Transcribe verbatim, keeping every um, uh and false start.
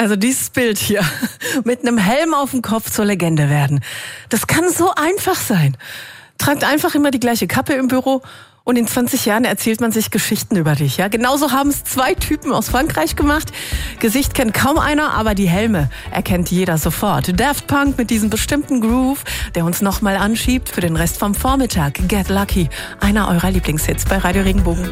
Also dieses Bild hier, mit einem Helm auf dem Kopf zur Legende werden, das kann so einfach sein. Tragt einfach immer die gleiche Kappe im Büro und in zwanzig Jahren erzählt man sich Geschichten über dich. Ja, genauso haben es zwei Typen aus Frankreich gemacht. Gesicht kennt kaum einer, aber die Helme erkennt jeder sofort. Daft Punk mit diesem bestimmten Groove, der uns nochmal anschiebt für den Rest vom Vormittag. Get Lucky, einer eurer Lieblingshits bei Radio Regenbogen.